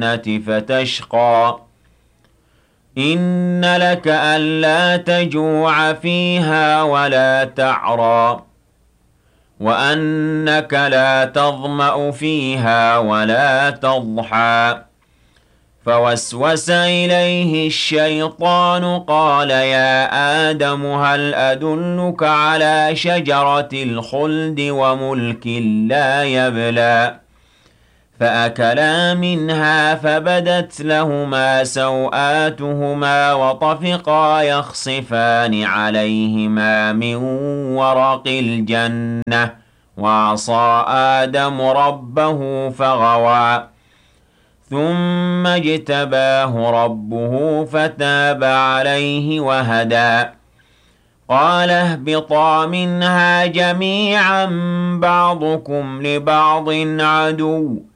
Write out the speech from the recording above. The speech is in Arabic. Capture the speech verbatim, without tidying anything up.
الجنة فتشقى إن لك ألا تجوع فيها ولا تعرى وأنك لا تظمأ فيها ولا تضحى فوسوس إليه الشيطان قال يا آدم هل أدلك على شجرة الخلد وملك لا يبلى فأكلا منها فبدت لهما سوآتهما وطفقا يخصفان عليهما من ورق الجنة وعصى آدم ربه فغوى ثم اجتباه ربه فتاب عليه وهدى قال اهبطا منها جميعا بعضكم لبعض عدو